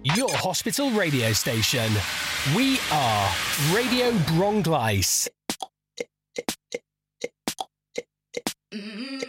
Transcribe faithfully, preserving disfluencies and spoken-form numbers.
Your hospital radio station. We are Radio Bronglice. Mm-hmm.